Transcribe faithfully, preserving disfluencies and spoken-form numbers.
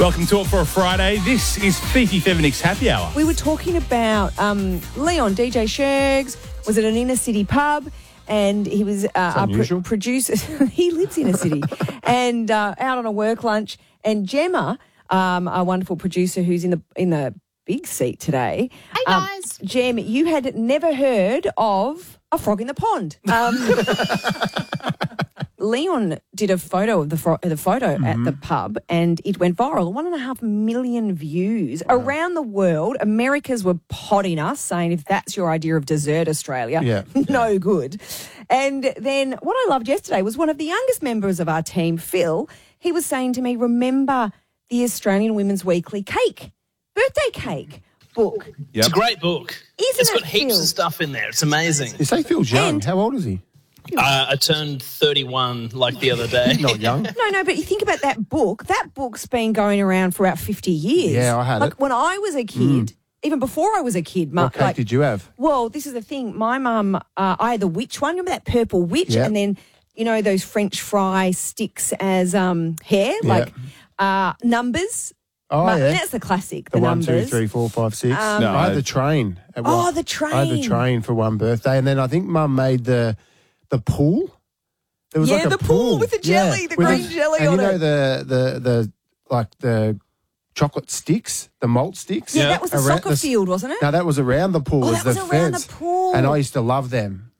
Welcome to it for a Friday. This is Fifi Feminix Happy Hour. We were talking about um, Leon, D J Shergs, was at an inner city pub, and he was uh, our pro- producer. He lives in a city, and uh, out on a work lunch. And Gemma, um, our wonderful producer, who's in the in the big seat today. Hey guys, um, Gem, you had never heard of a frog in the pond. Um, Leon did a photo of the fro- the photo mm-hmm. at the pub, and it went viral. One and a half million views wow. around the world. Americas were potting us, saying if that's your idea of dessert, Australia, yeah. no yeah. good. And then what I loved yesterday was one of the youngest members of our team, Phil. He was saying to me, "Remember the Australian Women's Weekly cake, birthday cake." Book. Yep. It's a great book. Isn't it's got it, heaps Phil? of stuff in there. It's amazing. You say Phil's young. And how old is he? Uh, I turned thirty-one like the other day. Not young. No, no, but you think about that book. That book's been going around for about fifty years. Yeah, I had like it. When I was a kid, mm. even before I was a kid. What cake like, did you have? Well, this is the thing. My mum, uh, I had the witch one. Remember that purple witch? Yep. And then, you know, those French fry sticks as um, hair, Yep. like uh, numbers. Oh, My, yeah. That's the classic, the, the one, numbers. two, three, four, five, six. Um, no, I had the train. At oh, one. the train. I had the train for one birthday, and then I think Mum made the the pool. There was yeah, like a the pool with the jelly, yeah, the with green the, jelly and on you know it. the the the like the chocolate sticks, the malt sticks. Yeah, that was the around soccer the, field, wasn't it? No, that was around the pool. Oh, was that was the around fence. the pool. And I used to love them.